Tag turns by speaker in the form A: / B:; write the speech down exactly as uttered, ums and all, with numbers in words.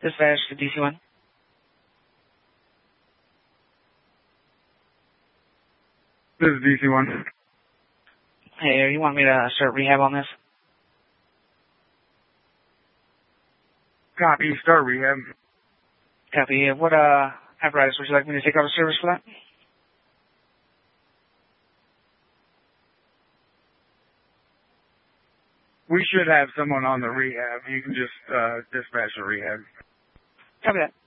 A: Dispatch to D C one.
B: This is D C one.
A: Hey, you want me to start rehab on this?
B: Copy, start rehab.
A: Copy. What uh, apparatus would you like me to take out of service for that?
B: We should have someone on the rehab. You can just uh, dispatch the rehab.
A: Copy that.